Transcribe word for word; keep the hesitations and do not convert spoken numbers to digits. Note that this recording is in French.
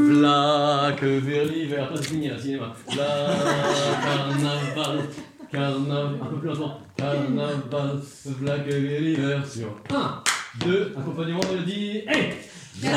V'là que vers l'hiver. Toi, c'est fini, là, cinéma. V'là carnaval, carnaval. Un peu plus lentement. Carnaval, v'là que vers l'hiver sur un, deux, accompagnement de mélodie. Hey!